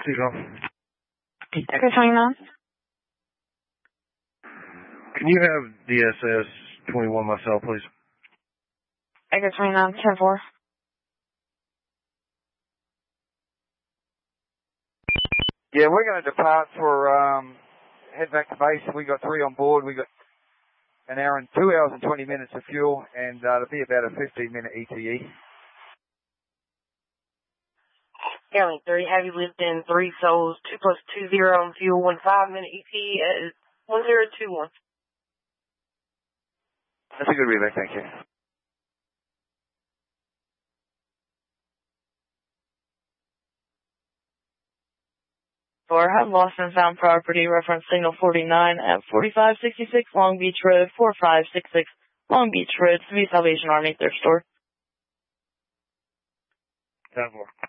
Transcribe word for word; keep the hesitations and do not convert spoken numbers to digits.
Zero. Echo twenty-nine. Can you have D S S twenty-one myself, please? Echo twenty-nine, ten four. Yeah, we're going to depart for, um, head back to base. We got three on board. We got an hour and two hours and twenty minutes of fuel, and uh, it'll be about a fifteen minute E T E. Airlink three, have you lived in three souls, two plus two zero on fuel, one five minute E T E at one zero two one. That's a good relay, thank you. Four, have lost and found property, reference signal forty-nine at forty-five sixty-six Long Beach Road, four five six six Long Beach Road, Civil Salvation Army, thrift store. ten four.